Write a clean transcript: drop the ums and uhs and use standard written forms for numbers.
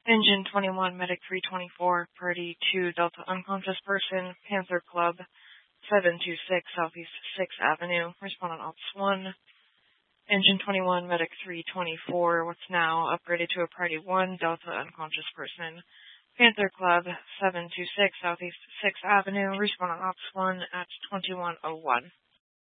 Engine 21, Medic 324, Party 2, Delta unconscious person, Panther Club, 726 Southeast 6th Avenue, respondent Ops 1. Engine 21, Medic 324, what's now upgraded to a Party 1, Delta unconscious person, Panther Club, 726 Southeast 6th Avenue, respondent Ops 1 at 2101.